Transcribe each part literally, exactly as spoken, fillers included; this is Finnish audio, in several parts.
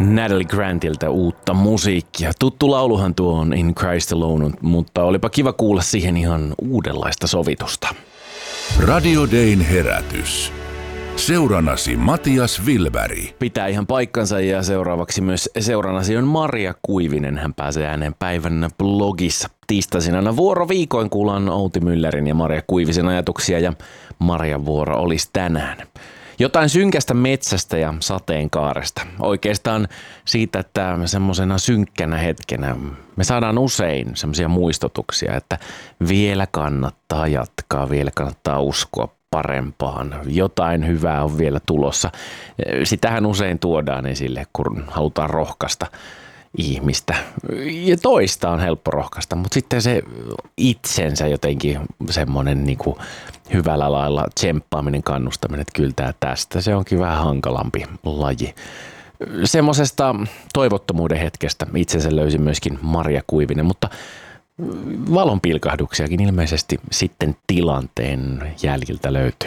Natalie Grantilta uutta musiikkia. Tuttu lauluhan tuo on In Christ Alone, mutta olipa kiva kuulla siihen ihan uudenlaista sovitusta. Radio Dayn herätys. Seurannasi Matias Wilberg. Pitää ihan paikkansa ja seuraavaksi myös seurannasi on Maria Kuivinen. Hän pääsee ääneen päivän blogissa. Tiistaisin aina vuoroviikoin kuullaan Outi Myllerin ja Maria Kuivisen ajatuksia ja Marian vuoro olisi tänään. Jotain synkästä metsästä ja sateenkaaresta. Oikeastaan siitä, että semmoisena synkkänä hetkenä me saadaan usein semmoisia muistutuksia, että vielä kannattaa jatkaa, vielä kannattaa uskoa parempaan. Jotain hyvää on vielä tulossa. Sitähän usein tuodaan esille, kun halutaan rohkaista ihmistä. Ja toista on helppo rohkaista, mutta sitten se itsensä jotenkin semmoinen niin kuin hyvällä lailla tsemppaaminen, kannustaminen, että kyllä tämä tästä, se onkin vähän hankalampi laji. Semmoisesta toivottomuuden hetkestä itsensä löysi myöskin Maria Kuivinen, mutta valonpilkahduksiakin ilmeisesti sitten tilanteen jäljiltä löytyy.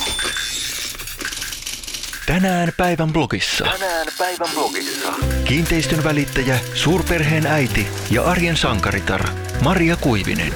Tänään päivän blogissa. Tänään päivän blogissa. Kiinteistön välittäjä, suurperheen äiti ja arjen sankaritar Maria Kuivinen.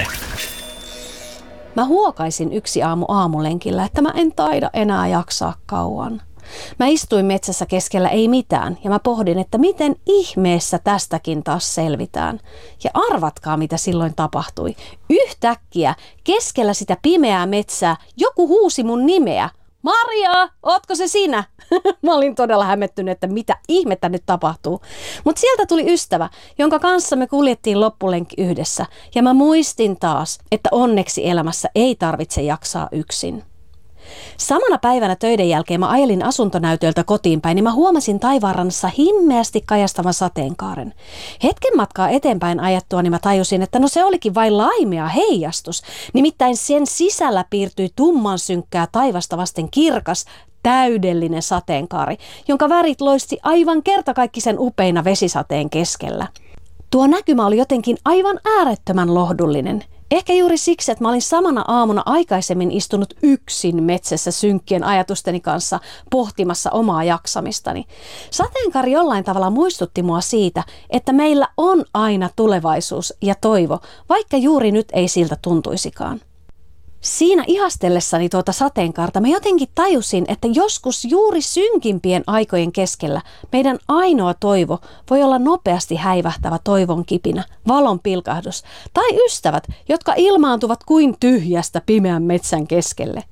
Mä huokaisin yksi aamu aamulenkillä, että mä en taida enää jaksaa kauan. Mä istuin metsässä keskellä ei mitään ja mä pohdin, että miten ihmeessä tästäkin taas selvitään. Ja arvatkaa, mitä silloin tapahtui. Yhtäkkiä keskellä sitä pimeää metsää joku huusi mun nimeä. Maria, ootko se sinä? Mä olin todella hämmettynyt, että mitä ihmettä nyt tapahtuu. Mutta sieltä tuli ystävä, jonka kanssa me kuljettiin loppulenkki yhdessä. Ja mä muistin taas, että onneksi elämässä ei tarvitse jaksaa yksin. Samana päivänä töiden jälkeen mä ajelin asuntonäytöltä kotiin päin, niin mä huomasin taivaanrannassa himmeästi kajastavan sateenkaaren. Hetken matkaa eteenpäin ajettua, niin mä tajusin, että no se olikin vain laimea heijastus. Nimittäin sen sisällä piirtyi tumman synkkää taivasta vasten kirkas, täydellinen sateenkaari, jonka värit loisti aivan kertakaikkisen upeina vesisateen keskellä. Tuo näkymä oli jotenkin aivan äärettömän lohdullinen. Ehkä juuri siksi, että mä olin samana aamuna aikaisemmin istunut yksin metsässä synkkien ajatusteni kanssa pohtimassa omaa jaksamistani. Sateenkaari jollain tavalla muistutti mua siitä, että meillä on aina tulevaisuus ja toivo, vaikka juuri nyt ei siltä tuntuisikaan. Siinä ihastellessani tuota sateenkaarta mä jotenkin tajusin, että joskus juuri synkimpien aikojen keskellä meidän ainoa toivo voi olla nopeasti häivähtävä toivon kipinä, valon pilkahdus tai ystävät, jotka ilmaantuvat kuin tyhjästä pimeän metsän keskelle.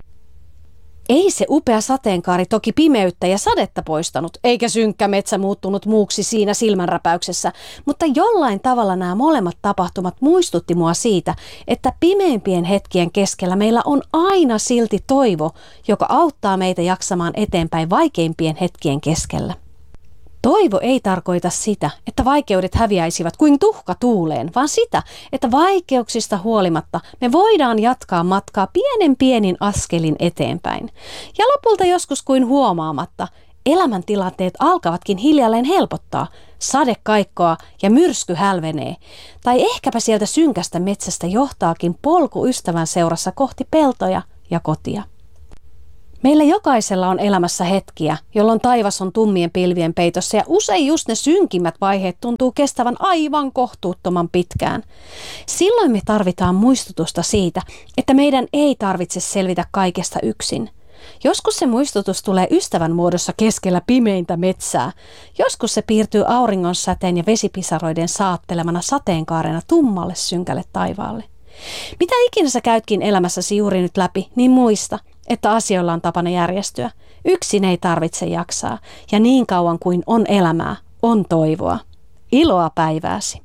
Ei se upea sateenkaari toki pimeyttä ja sadetta poistanut, eikä synkkä metsä muuttunut muuksi siinä silmänräpäyksessä, mutta jollain tavalla nämä molemmat tapahtumat muistutti mua siitä, että pimeimpien hetkien keskellä meillä on aina silti toivo, joka auttaa meitä jaksamaan eteenpäin vaikeimpien hetkien keskellä. Toivo ei tarkoita sitä, että vaikeudet häviäisivät kuin tuhka tuuleen, vaan sitä, että vaikeuksista huolimatta me voidaan jatkaa matkaa pienen pienin askelin eteenpäin. Ja lopulta joskus kuin huomaamatta, elämäntilanteet alkavatkin hiljalleen helpottaa, sade kaikkoa ja myrsky hälvenee. Tai ehkäpä sieltä synkästä metsästä johtaakin polku ystävän seurassa kohti peltoja ja kotia. Meillä jokaisella on elämässä hetkiä, jolloin taivas on tummien pilvien peitossa ja usein just ne synkimmät vaiheet tuntuu kestävän aivan kohtuuttoman pitkään. Silloin me tarvitaan muistutusta siitä, että meidän ei tarvitse selvitä kaikesta yksin. Joskus se muistutus tulee ystävän muodossa keskellä pimeintä metsää. Joskus se piirtyy auringon säteen ja vesipisaroiden saattelemana sateenkaarena tummalle synkälle taivaalle. Mitä ikinä sä käytkin elämässäsi juuri nyt läpi, niin muista, että asioilla on tapana järjestyä. Yksin ei tarvitse jaksaa, ja niin kauan kuin on elämää, on toivoa. Iloa päivääsi.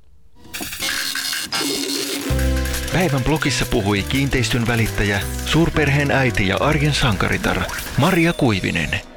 Päivän blogissa puhui kiinteistön välittäjä, suurperheen äiti ja arjen sankaritar Maria Kuivinen.